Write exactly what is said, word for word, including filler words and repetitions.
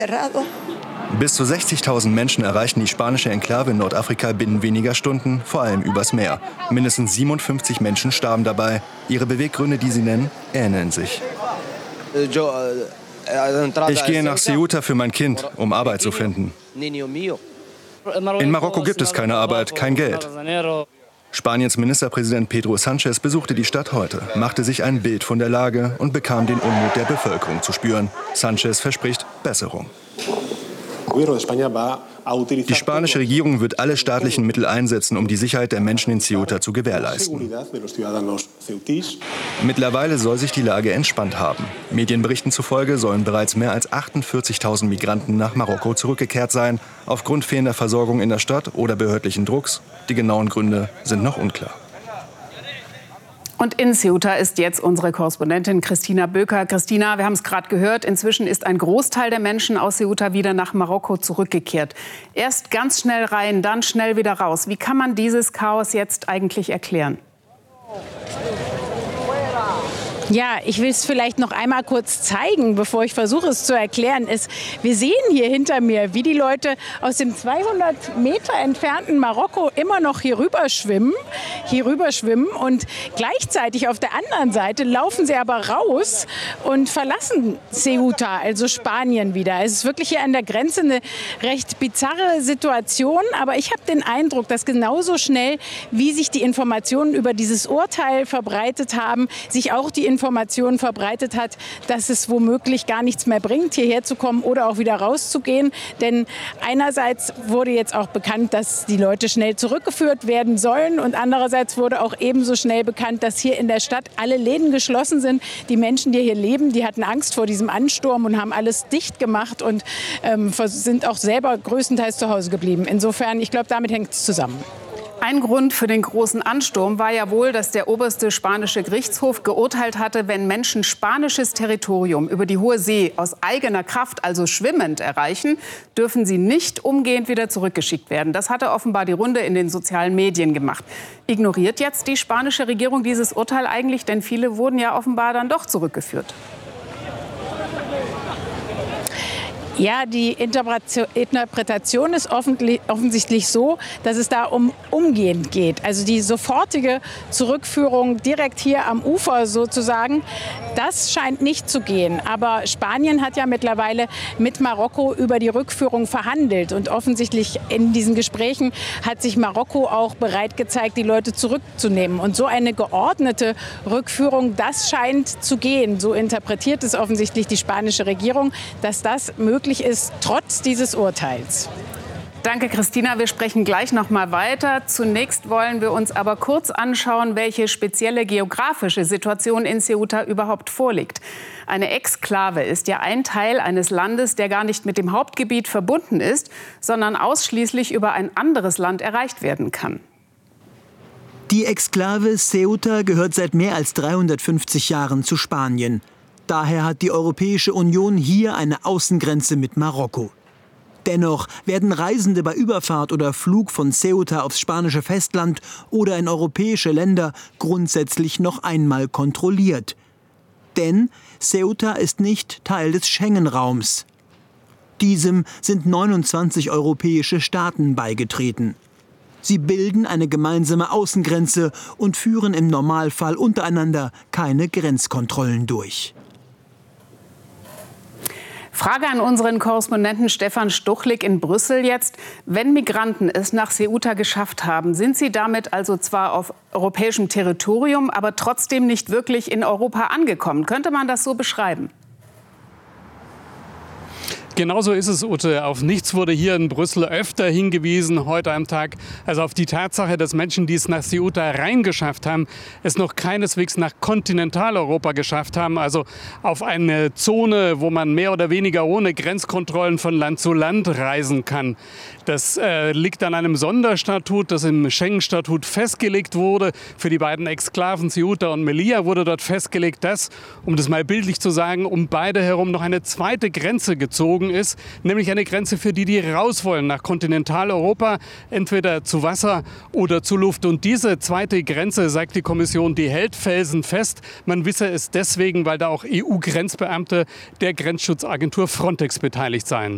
Bis zu sechzigtausend Menschen erreichen die spanische Enklave in Nordafrika binnen weniger Stunden, vor allem übers Meer. Mindestens siebenundfünfzig Menschen starben dabei. Ihre Beweggründe, die sie nennen, ähneln sich. Ich gehe nach Ceuta für mein Kind, um Arbeit zu finden. In Marokko gibt es keine Arbeit, kein Geld. Spaniens Ministerpräsident Pedro Sánchez besuchte die Stadt heute, machte sich ein Bild von der Lage und bekam den Unmut der Bevölkerung zu spüren. Sánchez verspricht Besserung. Die spanische Regierung wird alle staatlichen Mittel einsetzen, um die Sicherheit der Menschen in Ceuta zu gewährleisten. Mittlerweile soll sich die Lage entspannt haben. Medienberichten zufolge sollen bereits mehr als achtundvierzigtausend Migranten nach Marokko zurückgekehrt sein, aufgrund fehlender Versorgung in der Stadt oder behördlichen Drucks. Die genauen Gründe sind noch unklar. Und in Ceuta ist jetzt unsere Korrespondentin Christina Böker. Christina, wir haben es gerade gehört, inzwischen ist ein Großteil der Menschen aus Ceuta wieder nach Marokko zurückgekehrt. Erst ganz schnell rein, dann schnell wieder raus. Wie kann man dieses Chaos jetzt eigentlich erklären? Ja, ich will es vielleicht noch einmal kurz zeigen, bevor ich versuche es zu erklären. Es, wir sehen hier hinter mir, wie die Leute aus dem zweihundert Meter entfernten Marokko immer noch hier rüber schwimmen, hier rüber schwimmen und gleichzeitig auf der anderen Seite laufen sie aber raus und verlassen Ceuta, also Spanien wieder. Es ist wirklich hier an der Grenze eine recht bizarre Situation, aber ich habe den Eindruck, dass genauso schnell, wie sich die Informationen über dieses Urteil verbreitet haben, sich auch die Informationen Informationen verbreitet hat, dass es womöglich gar nichts mehr bringt, hierher zu kommen oder auch wieder rauszugehen. Denn einerseits wurde jetzt auch bekannt, dass die Leute schnell zurückgeführt werden sollen und andererseits wurde auch ebenso schnell bekannt, dass hier in der Stadt alle Läden geschlossen sind. Die Menschen, die hier leben, die hatten Angst vor diesem Ansturm und haben alles dicht gemacht und ähm, sind auch selber größtenteils zu Hause geblieben. Insofern, ich glaube, damit hängt es zusammen. Ein Grund für den großen Ansturm war ja wohl, dass der oberste spanische Gerichtshof geurteilt hatte, wenn Menschen spanisches Territorium über die Hohe See aus eigener Kraft, also schwimmend, erreichen, dürfen sie nicht umgehend wieder zurückgeschickt werden. Das hatte offenbar die Runde in den sozialen Medien gemacht. Ignoriert jetzt die spanische Regierung dieses Urteil eigentlich? Denn viele wurden ja offenbar dann doch zurückgeführt. Ja, die Interpretation ist offensichtlich so, dass es da um umgehend geht. Also die sofortige Zurückführung direkt hier am Ufer sozusagen, das scheint nicht zu gehen. Aber Spanien hat ja mittlerweile mit Marokko über die Rückführung verhandelt. Und offensichtlich in diesen Gesprächen hat sich Marokko auch bereit gezeigt, die Leute zurückzunehmen. Und so eine geordnete Rückführung, das scheint zu gehen. So interpretiert es offensichtlich die spanische Regierung, dass das möglich ist, trotz dieses Urteils. Danke, Christina. Wir sprechen gleich noch mal weiter. Zunächst wollen wir uns aber kurz anschauen, welche spezielle geografische Situation in Ceuta überhaupt vorliegt. Eine Exklave ist ja ein Teil eines Landes, der gar nicht mit dem Hauptgebiet verbunden ist, sondern ausschließlich über ein anderes Land erreicht werden kann. Die Exklave Ceuta gehört seit mehr als dreihundertfünfzig Jahren zu Spanien. Daher hat die Europäische Union hier eine Außengrenze mit Marokko. Dennoch werden Reisende bei Überfahrt oder Flug von Ceuta aufs spanische Festland oder in europäische Länder grundsätzlich noch einmal kontrolliert. Denn Ceuta ist nicht Teil des Schengen-Raums. Diesem sind neunundzwanzig europäische Staaten beigetreten. Sie bilden eine gemeinsame Außengrenze und führen im Normalfall untereinander keine Grenzkontrollen durch. Frage an unseren Korrespondenten Stefan Stuchlik in Brüssel jetzt. Wenn Migranten es nach Ceuta geschafft haben, sind sie damit also zwar auf europäischem Territorium, aber trotzdem nicht wirklich in Europa angekommen. Könnte man das so beschreiben? Genauso ist es, Ute. Auf nichts wurde hier in Brüssel öfter hingewiesen heute am Tag. Also auf die Tatsache, dass Menschen, die es nach Ceuta reingeschafft haben, es noch keineswegs nach Kontinentaleuropa geschafft haben. Also auf eine Zone, wo man mehr oder weniger ohne Grenzkontrollen von Land zu Land reisen kann. Das äh, liegt an einem Sonderstatut, das im Schengen-Statut festgelegt wurde. Für die beiden Exklaven Ceuta und Melilla wurde dort festgelegt, dass, um das mal bildlich zu sagen, um beide herum noch eine zweite Grenze gezogen ist, nämlich eine Grenze für die, die raus wollen nach Kontinentaleuropa, entweder zu Wasser oder zu Luft. Und diese zweite Grenze, sagt die Kommission, die hält felsenfest. Man wisse es deswegen, weil da auch E U-Grenzbeamte der Grenzschutzagentur Frontex beteiligt seien.